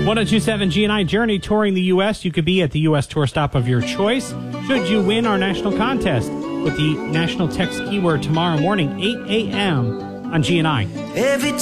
1027 GNI Journey touring the U.S. You could be at the U.S. tour stop of your choice. Should you win our national contest with the national text keyword tomorrow morning, 8 a.m. on GNI.